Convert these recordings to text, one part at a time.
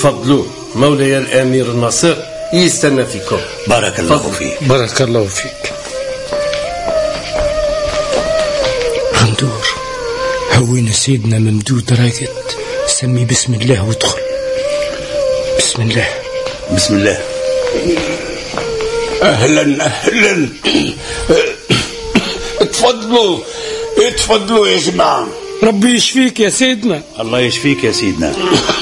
تفضلوا مولاي الأمير الناصر يستنى فيكم. بارك الله فيك. بارك الله فيك. غندور هوينا سيدنا ممدود راقد، سمي بسم الله وادخل. بسم الله. بسم الله. أهلا أهلا. اتفضلوا يا جماعة. ربي يشفيك يا سيدنا. الله يشفيك يا سيدنا.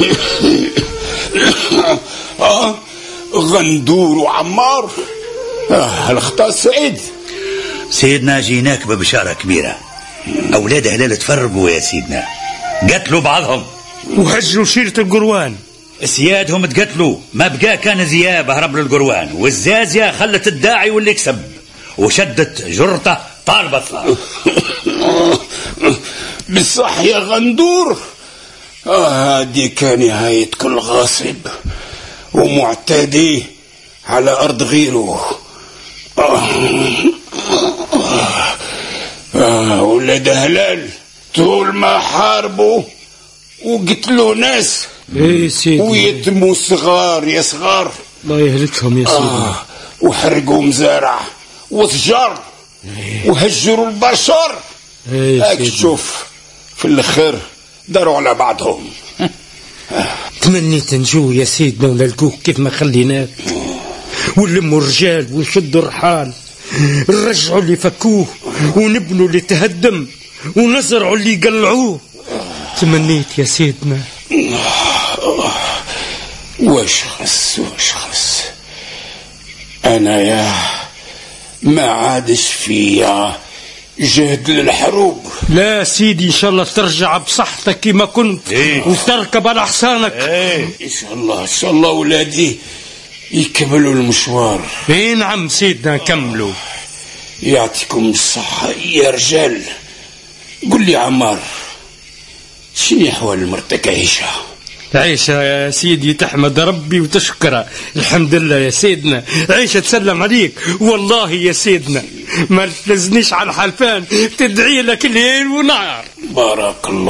غندور وعمار. الخطا سعيد. سيدنا جيناك ببشارة كبيرة. أولاد هلال تفرقوا يا سيدنا، قتلوا بعضهم وهجروا شيرة القروان. سيادهم تقتلوا، ما بقى كان زياب هرب للقروان، والزازية خلت الداعي واللي يكسب وشدت جرته طالبتها. بالصح يا غندور. هذه كان نهاية كل غاصب ومعتدي على أرض غيره. ولاد هلال طول ما حاربوا وقتلوا ناس ويتموا صغار يا صغار، الله يهلكهم يا سيدي. وحرقوا مزارع وتجار وهجروا البشر. هاك شوف في الاخر داروا على بعضهم. تمنيت نجو يا سيدنا ونلقوك كيف ما خليناك، ونلموا الرجال ونشدوا الرحال، نرجعوا اللي فكوه ونبنوا اللي تهدم ونزرعوا اللي قلعوه. تمنيت يا سيدنا. واش خص انا يا ما عادش فيا جهد للحروب. لا سيدي ان شاء الله ترجع بصحتك كما كنت وتركب على حصانك. ان شاء الله ولادي يكملوا المشوار. نعم سيدنا كملوا. يعطيكم الصحة يا رجال. قل لي عمار، شنو احوال مرتك عيشة؟ عيشة يا سيدي تحمد ربي وتشكره، الحمد لله يا سيدنا. عيشة تسلم عليك والله يا سيدنا، ما تلزنيش على الحلفان، تدعي لك ليل ونهار. بارك الله